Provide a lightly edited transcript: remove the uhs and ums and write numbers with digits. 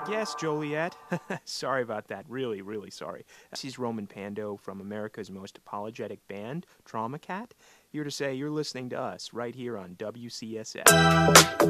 Yes, Joliet. Sorry about that. Really, really sorry. This is Roman Pando from America's most apologetic band, Trauma Cat, here to say you're listening to us right here on WCSF.